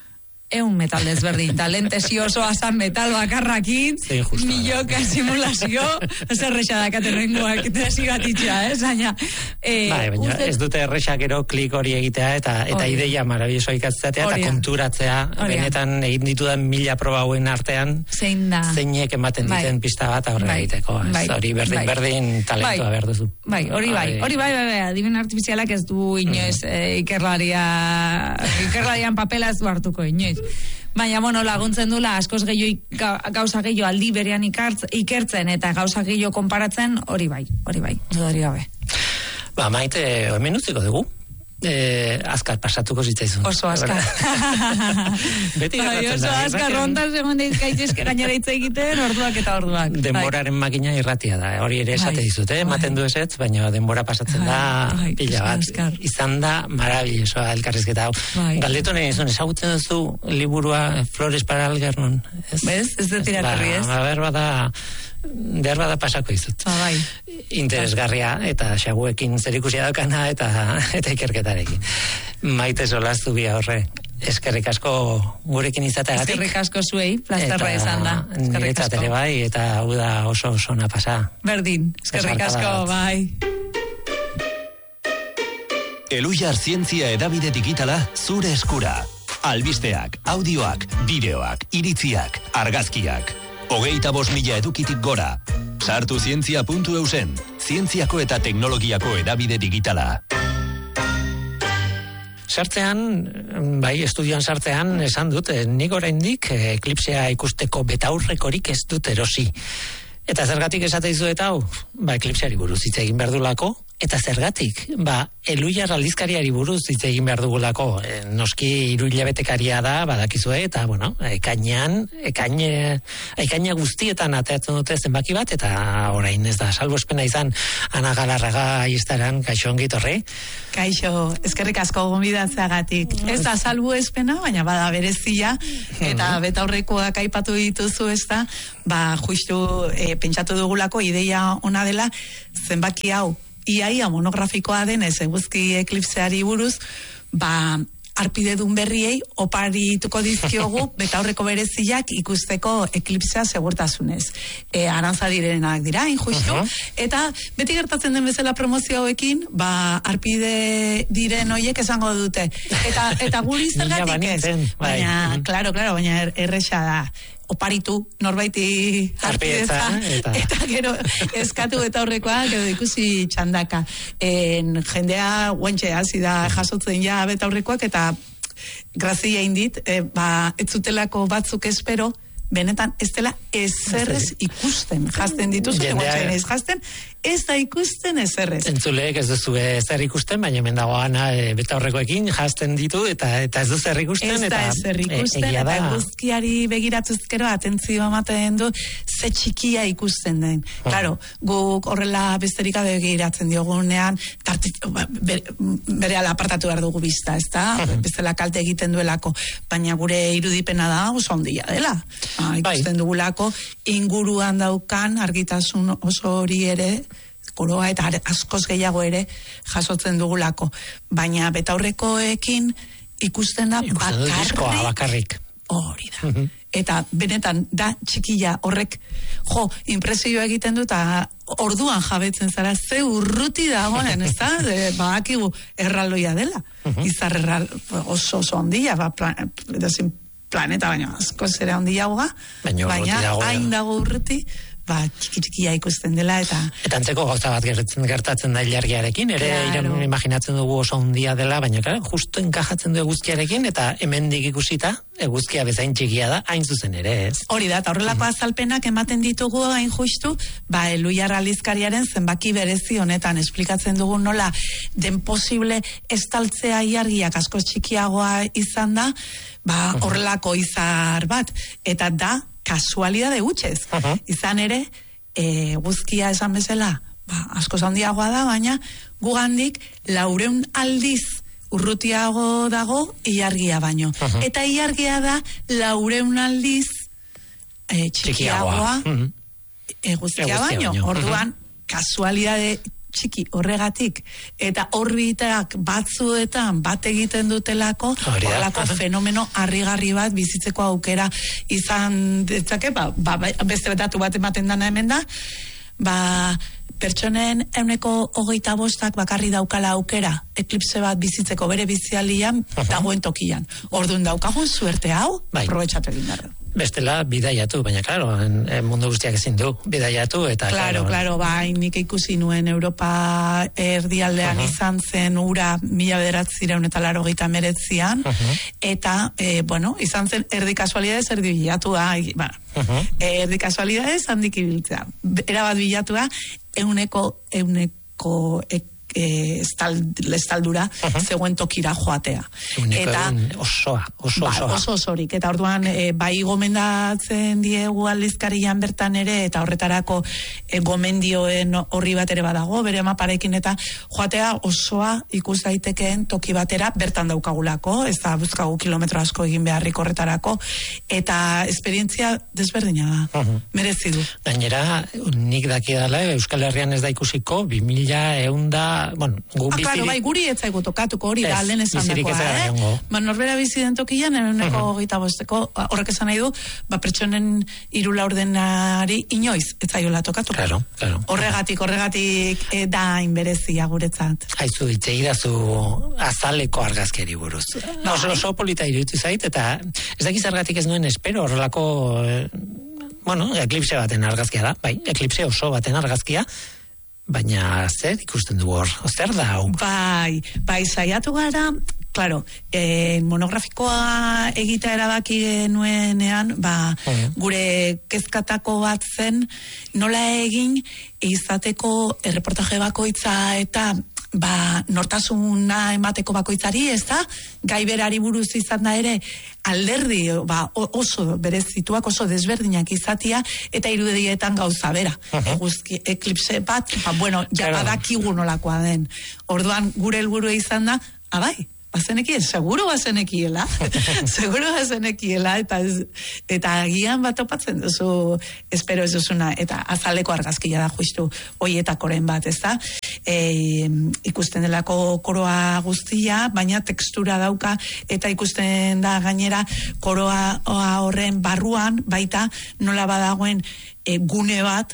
metal desberdin, talentesi oso azan metal bakarrakin, milioka simulazio, zerrexa dakaten rengoak, tesi bat itxea, baina... baina ez dute errexak ero klik hori egitea, eta ideia marabilloso ikatzatea, eta konturatzea, benetan egin ditudan 1000 proba hauen artean, zeinek ematen diten pista bat aurre egiteko. Hori berdin talentua behar duzu. Hori bai, adimen artifizialak ez du inoiz ikerlarian papela ez du hartuko inoiz. Baina, laguntzen dula, askoz gauza gehiago aldi berean ikertzen eta gauza gehiago konparatzen, hori bai, hori gabe. Maite, hemen utziko dugu? Azkar pasatuko zitzaizun. Oso azkar. Beti gertatzen da. Oso azkar, rondas egon gaitezke gainera hitz egiten, orduak eta orduak. Denboraren makina irratia da, hori ere esate dizut, ematen du ezetz, baina denbora pasatzen da pila bat. Izan da marabillosoa elkarrizketa hau. Galdetu nahi izun, ezagutzen duzu liburua Flores para Algernon? Ez dut irakurri ez? Behar bada pasako izut. Interesgarria eta xaguekin zerikusia daukana eta ikerketarekin. Maite Solaztu bia horre. Eskerrik asko gurekin izateagatik. Eskerrik asko zuei, plazterra izan da. Niretzat ere bai, eta hau da oso ona pasa. Berdin, eskerrik asko, bai. Eluyar Zientzia Hedabide Digitala zure eskura. Albisteak, audioak, bideoak, iritziak, argazkiak. 25.000 edukitik gora. Sartu zientzia.eusen, zientziako eta teknologiako hedabide digitala. Sartzean, estudioan sartzean, esan dut, nik oraindik eklipsea ikusteko betaurrekorik ez dut erosi. Eta zergatik esate dizu eta hau? Eklipseari buruz hitz egin behar dulako. Eta zergatik? Eluyar aldizkariari buruz hitz egin behar dugulako. Noski 3 hilabetekaria da, badakizue, eta, ekaina guztietan ateatzen dute zenbaki bat, eta orain ez da, salbuespena izan, Ana Galarraga aiztaran, kaixo ongit horre? Kaixo, eskerrik asko gonbidatzeagatik. Ez da salbuespena, baina bada berezia, eta betaurrekoak aipatu dituzu, ez da, justu pentsatu dugulako ideia ona dela, zenbaki hau, iaia monografikoa denez eguzki eklipseari buruz, arpidedun berriei oparituko dizkiogu betaurreko bereziak ikusteko eklipsea segurtasunez. Arantza direnak dira, injustu, eta beti gertatzen den bezala promozio hauekin, arpide diren hoiek esango dute. Eta guri zergatik ez. Baina, klaro, baina erresa da. Oparitu, norbaiti arpideza, eta gero eskatu eta horrekoak, edo ikusi txandaka. Jendea guantxe hasi da jasotzen ja beta horrekoak, eta grazia indit, ez zutelako batzuk espero, benetan ez dela ezerrez ikusten. Jazten dituzu, guantxean ez jazten, ez da ikusten ezerrez. Entzuleek ez duzu ezer ikusten, baina hemen dagoan beta horrekoekin jazten ditu, eta ez du zer ikusten. Ez da ezer ikusten, eta eguzkiari begiratuzkero atentzio ematen du, ze txikia ikusten den. Claro, guk horrela besterik begiratzen diogunean, bere ala apartatu behar dugu bizta, ez da? Bestela kalte egiten duelako, baina gure irudipena da oso ondia dela. Ikusten dugulako, inguruan daukan argitasun oso hori ere, koroa eta askoz gehiago ere jasotzen dugulako. Baina betaurrekoekin ikusten da bakarrik. Hori da. Eta benetan da txikila horrek impresioa egiten du, eta orduan jabetzen zara ze urruti dagoen, ez da? Badakigu erraldoia dela. Izar oso ondia, planeta baina asko zera ondiagoa, baina hain dago urruti, txiki-txikia ikusten dela, eta antzeko gauza bat gertatzen da ilargiarekin, ere imaginatzen dugu oso ondia dela, baina justu enkajatzen du eguzkiarekin, eta hemendik ikusita, eguzkia bezain txikia da, hain zuzen ere, ez? Hori da, eta horrelako azalpenak ematen ditugu hain justu, Eluyar aldizkariaren zenbaki berezi honetan, esplikatzen dugu nola den posible estaltzea ilargiak asko txikiagoa izan da, horrelako izar bat, eta da kasualidade gutxez. Izan ere, guzkia esan bezala, asko handiagoa da, baina gugandik 400 aldiz urrutiago dago ilargia baino. Eta ilargia da 400 aldiz txikiagoa guzkia baino. Orduan, kasualidade txiki horregatik, eta orbitak batzuetan bat egiten dutelako, horrelako fenomeno harrigarri bat bizitzeko aukera izan ditzake, beste datu bat ematen dana hemen da, pertsonen 25% bakarri daukala aukera eklipse bat bizitzeko bere bizialdian dagoen tokian. Orduan daukagun suerte hau, aprobetxatu egin behar. Bestela, bidaiatu, baina, klaro, mundu guztiak ezin du, bidaiatu, eta... Claro, nik ikusi nuen Europa erdialdean izan zen ura 1989an, eta, izan zen erdi kasualidades, erdi bilatua, erdi kasualidades handik ibiltzea. Erabat bilatua, euneko estaldura zegoen tokira joatea. Eta oso osorik. Eta orduan, bai gomendatzen diegu aldizkarian bertan ere, eta horretarako gomendioen horri bat ere badago, bere maparekin, eta joatea osoa ikus daitekeen toki batera bertan daukagulako, ez da buzkagu kilometro asko egin beharrik horretarako, eta esperientzia desberdina da. Merezi du. Gainera, nik dakidala, Euskal Herrian ez da ikusiko, 2000 claro, guri etzaigu tokatuko hori da lehen esan dakoa, norbera bizi den tokian, euneko 25, horrek esan nahi du, pertsonen 3 laurdenari inoiz etzaiola tokatuko. Claro. Horregatik da inberezia guretzat. Aizu, itxegidazu azaleko argazkiari buruz. Oso polita iruditu zait, eta ez dakiz argatik ez nuen espero horrelako, eklipse baten argazkia da, eklipse oso baten argazkia, baina zer ikusten du hor, zer da hau? Bai, saiatu gara, claro, monografikoa egitea erabaki genuenean, gure kezkatako bat zen, nola egin izateko erreportaje bakoitza eta nortasuna emateko bakoitzari, ez da, gai berari buruz izan da ere, alderdi oso berezituak, oso desberdinak izatia, eta irudietan gauza bera. Eguzki eklipse bat, badakigu nolakoa den. Orduan, gure helburua izan da, seguro bazenekiela, eta agian bat topatzen duzu, espero ez duzuna, eta azaleko argazkia da justu hoietakoren bat, ez da? Ikusten delako koroa guztia, baina tekstura dauka, eta ikusten da gainera koroa horren barruan, baita nola badagoen gune bat,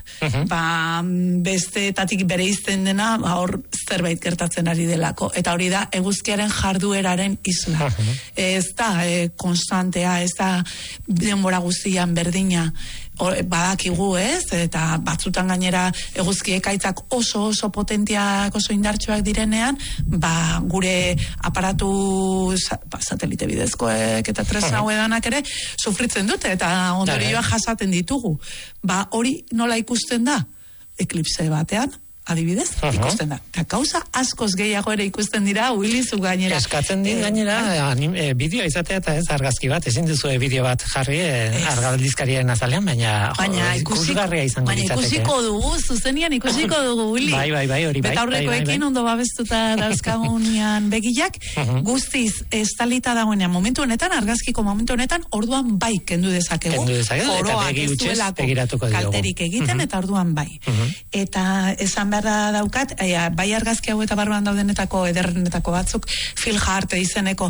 besteetatik bere izten dena, hor zerbait gertatzen ari delako. Eta hori da, eguzkiaren jardueraren isla. Ez da konstantea, ez da denbora guztian berdina, badakigu, ez? Eta batzutan gainera eguzki ekaitzak oso potentiak, oso indartsuak direnean, gure aparatu satelite bidezkoek eta tresna hauedanak ere sufritzen dute, eta ondorioa jasaten ditugu. Hori nola ikusten da? Eklipse batean, adibidez, ikusten da. Eta gauza askoz gehiago ere ikusten dira, huilizu gainera. Eskatzen dit gainera, bideo izatea eta ez argazki bat, ezin duzu bideo bat jarri, argaldizkarien azalean, baina ikusgarria izango ditzateke. Baina ikusiko dugu, zuzenian ikusiko dugu, Willy. Bai, hori bai. Beta horrekoekin ondo babestuta dauzkagunian begilak, guztiz estalita dagoenean, momentu honetan, argazkiko momentu honetan, orduan bai kendu dezakegu. Eta begi utxez begiratuko diogu. Kalterik egiten, eta orduan bai. Eta esan berra daukat, bai argazki hau eta barruan daudenetako ederrenetako batzuk, Phil Hart izeneko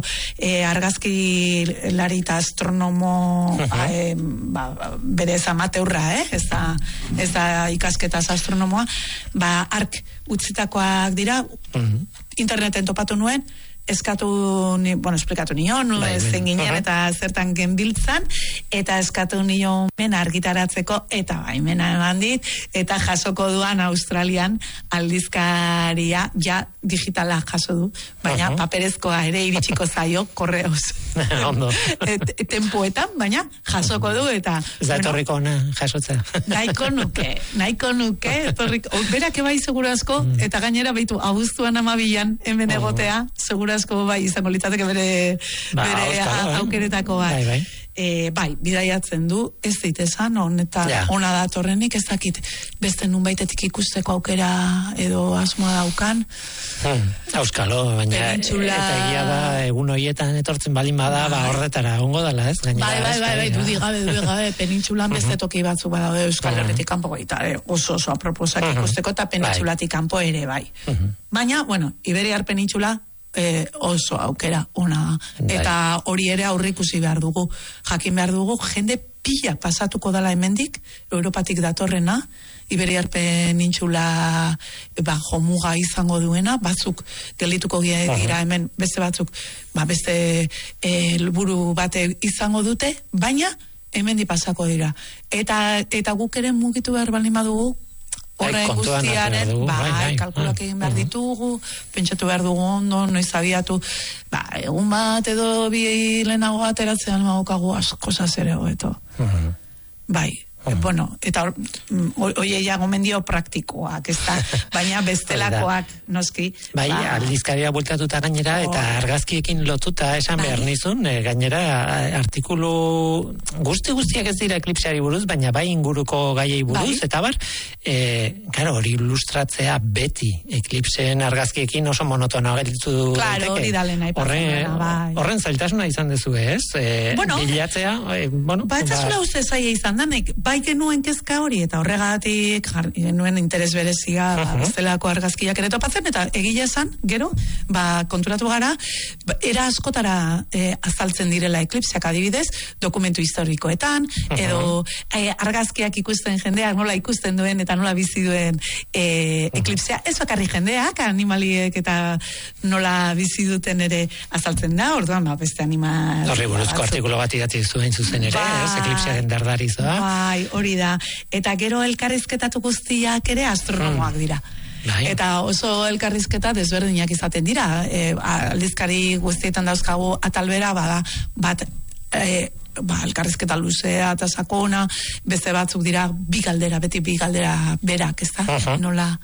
argazkilari eta astronomo bere ez amateurra, ez da ikasketaz astronomoa, ark utzitakoak dira, interneten topatu nuen, esplikatu nion, zen ginen eta zertan genbiltzan, eta eskatu nion argitaratzeko, eta baimena eman dit, eta jasoko duan Australian aldizkaria, digitala jaso du, baina paperezkoa ere iritsiko zaio, korreoz. Tempoetan, baina jasoko du, eta... Ez da etorriko ona, jasotzea. Nahiko nuke, berak ebai segura asko, eta gainera behitu, abuztuan 12an hemen egotea, segura asko bai izango litzateke bere aukeretako bat. bai, bidaiatzen du, ez dit esan, ona datorrenik, ez dakit beste nunbaitetik ikusteko aukera edo asmoa daukan. Auskalo, baina eta egia da, egun horietan etortzen balin bada, horretara ongo dela, ez? Bai, dudi gabe, penintxulan beste toki batzuk badaude Euskal Herritik kanpo gaita, oso aproposak ikusteko, eta penintxulatik kanpo ere, bai. Baina, bueno, Iberiar penintxula, oso aukera ona eta hori ere aurreikusi behar dugu, jakin behar dugu jende pila pasatuko dela hemendik Europatik datorrena, Iberiar penintxula jomuga izango duena, batzuk geldituko dira hemen, beste batzuk beste helburu bate izango dute, baina hemendik pasako dira eta guk ere mugitu behar balin badugu horre guztiaren, kalkulak egin behar ditugu, pentsatu behar dugu ondo, noiz abiatu, egun bat edo bi lehenago ateratzean magokagu asko zazere hobeto. Bai. Bueno, eta oieia gomendio praktikoak, ez da, baina bestelakoak, noski. Bai, aldizkaria bultatuta gainera, eta argazkiekin lotuta esan behar nizun, gainera artikulu guztiak ez dira eklipseari buruz, baina bai inguruko gaiei buruz, eta bar, hori ilustratzea beti eklipseen argazkiekin oso monotona gelditu daiteke. Claro, hori da lehena horren zailtasuna izan dezu, ez? Bilatzea, ez uste zaila izan danek, bai genuen kezka hori, eta horregatik genuen interes berezia bestelako argazkiak ere topatzen, eta egia esan, gero, konturatu gara, era askotara azaltzen direla eklipseak adibidez, dokumentu historikoetan, edo argazkiak ikusten jendeak, nola ikusten duen, eta nola bizi duen eklipsea, ez bakarri jendeak, animaliek eta nola bizi duten ere azaltzen da, orduan, beste animal... Horri buruzko artikulo bat idatzi zuen zuzen ere, eklipsearen dardarizoa. Hori da, eta gero elkarrizketatu guztiak ere astronomoak dira. Eta oso elkarrizketa desberdinak izaten dira, aldizkari guztietan dauzkagu atalbera, bat elkarrizketa luzea eta sakona, beste batzuk dira beti bi galdera berak, ez da? Nola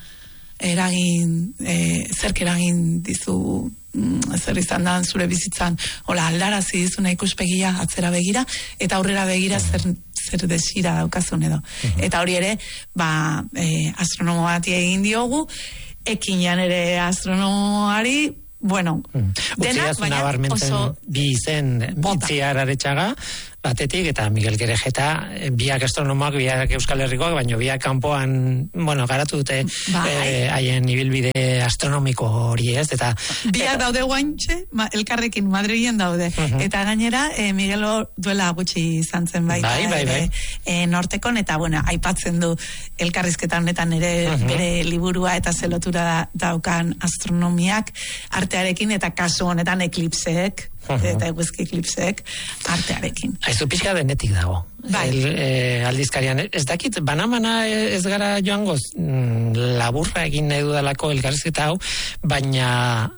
zerk eragin dizu zer izan da zure bizitzan, aldarazi dizuna ikuspegia atzera begira, eta aurrera begira zer desira daukazun edo. Eta hori ere, astronomo bati egin diogu, ekinean ere astronomoari, denak, baina oso bi izen Itziar Aretxaga batetik, eta Miguel Gerejeta, biak astronomoak, biak Euskal Herrikoak, baina biak kanpoan, garatu dute haien ibilbide astronomiko hori, ez? Eta biak daude guaintxe, elkarrekin Madrilen daude. Eta gainera, Miguel duela gutxi izan zen baita. Bai. Nortekon, eta aipatzen du elkarrizketan honetan ere bere liburua eta zelotura daukan astronomiak artearekin, eta kasu honetan eklipseek, eta eguzki eklipseek artearekin. Aizu pixka denetik dago. Aldizkarian, ez dakit, banamana ez gara joangoz, laburra egin nahi dudalako elkarrizketa hau, baina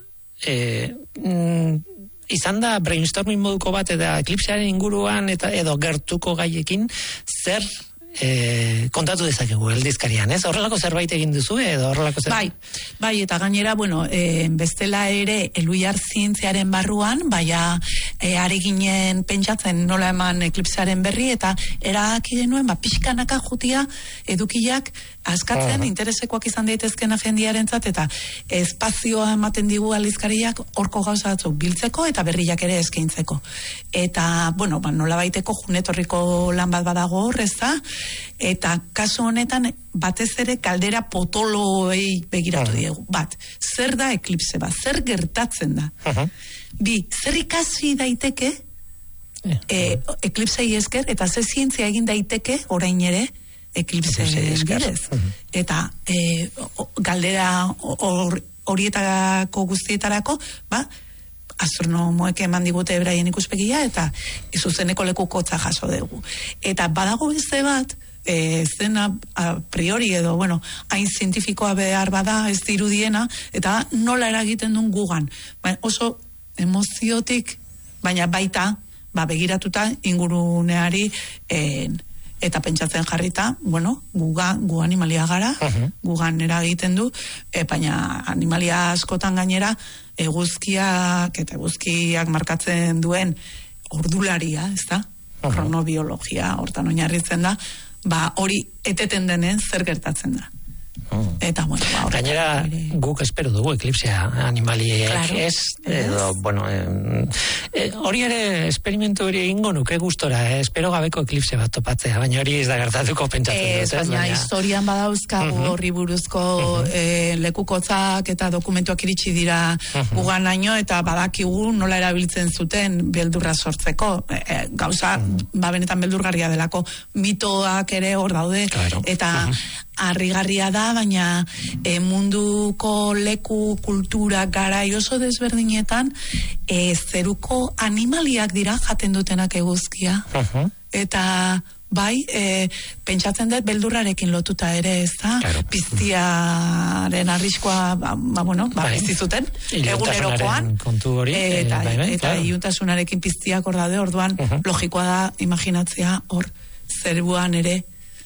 izan da brainstorming moduko bat, eta eklipsearen inguruan, edo gertuko gaiekin, zer kontatu dezakegu aldizkarian, ez? Horrelako zerbait egin duzu, edo horrelako zerbait? Bai, eta gainera, bestela ere, Elhuyar zientziaren barruan, ari ginen pentsatzen nola eman eklipsearen berri, eta erabaki genuen, pixkanaka jutia edukiak askatzen, interesekoak izan daitezkena jendiarentzat, eta espazioa ematen digu aldizkariak horko gauza batzuk biltzeko, eta berriak ere eskaintzeko. Eta, nola baiteko junetorriko lan bat badago horreza, eta kasu honetan batez ere kaldera potoloei begiratu diegu. Zer da eklipse bat? Zer gertatzen da? Bi, zer ikasi daiteke eklipsei esker, eta ze zientzia egin daiteke orain ere eklipse bidez. Eta galdera horietako guztietarako, astronomoek eman digute beraien ikuspegia, eta zuzeneko lekukotza jaso dugu. Eta badago beste bat, zena a priori edo, hain zientifikoa behar bada ez dirudiena, eta nola eragiten duen gugan. Oso emoziotik, baina baita, begiratuta inguruneari eta pentsatzen jarrita, gu animalia gara, gugan eragiten du, baina animalia askotan gainera, eguzkiak eta eguzkiak markatzen duen ordularia, ez da? kronobiologia hortan oinarritzen da, hori eteten denen zer gertatzen da. Eta, bueno, gainera, guk espero dugu eklipsea animaliek, claro, edo, bueno, hori ere esperimentu hori egingo nuke gustora, espero gabeko eklipse bat topatzea, baina hori ez da gertatuko pentsatzen dut. Baina historian badauzkagu horri buruzko lekukotzak eta dokumentuak iritsi dira guganaino, eta badakigu nola erabiltzen zuten beldurra sortzeko, gauza, benetan beldurgarria delako, mitoak ere hor daude, eta harrigarria da, baina munduko leku, kultura, garai oso desberdinetan zeruko animaliak dira jaten dutenak eguzkia. Eta bai, pentsatzen dut beldurrarekin lotuta ere, ez da? Piztiaren arriskoa, bizi zuten, egunerokoan, eta iuntasunarekin piztiak hor daude, orduan logikoa da imaginatzea hor zeruan ere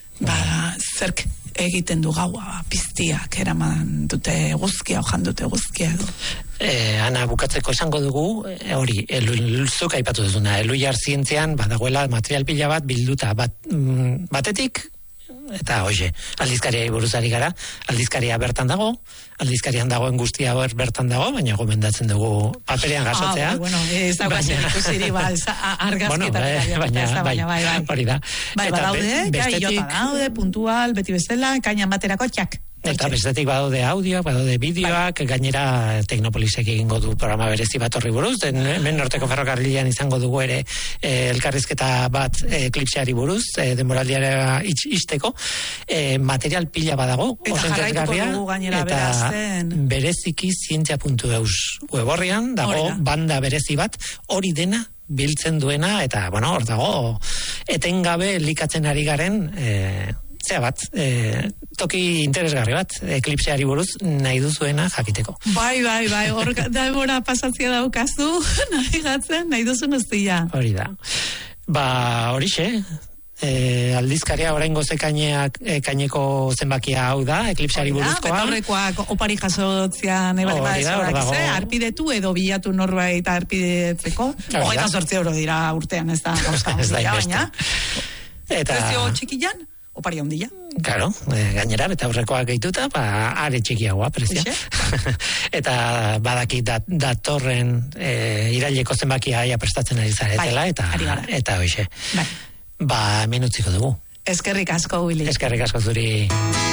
zerk egiten du gaua, piztiak eraman dute eguzkia, ojan dute eguzkia edo. Ana, bukatzeko esango dugu, hori, zuk aipatu duzuna, Elhuyar zientzian badagoela material pila bat bilduta, batetik, eta hoxe, aldizkariai buruzari gara, aldizkaria bertan dago, aldizkarian dagoen guztia bertan dago, baina gomendatzen dugu paperean gasotzea. Ez daukazen ikusiri, argazkietan. Baina, hori da. Badaude, iota daude, puntual, beti bezala, kaina baterako txak. Eta bestetik badaude audioak, badaude bideoak, gainera Teknopolisek egingo du programa berezi bat horri buruz, hemen Norteko Ferrokarrilean izango dugu ere elkarrizketa bat eklipseari buruz, denboraldiara isteko, material pila badago, oso interesgarria, eta bereziki zientzia.eus weborrian dago banda berezi bat, hori dena biltzen duena, eta hor dago etengabe likatzen ari garen toki interesgarri bat, eklipseari buruz nahi duzuena jakiteko. Bai, hor denbora pasatzea daukazu, nahi duzu guztia. Hori da. Horixe, aldizkaria oraingo kaineko zenbakia hau da, eklipseari buruzkoa. Eta horrekoak opari jasotzean arpidetu edo bilatu norbait arpidetzeko. 28 euro dira urtean, ez da baina. Prezio txikian? Opari ondila. Claro, gainera, eta aurrekoak gehituta, are txikiagoa prezia. Eta badaki datorren iraileko zenbakia aia prestatzen ari zaretela, eta hoxe. Hemen utziko dugu. Eskerrik asko, Willy. Eskerrik asko zuri.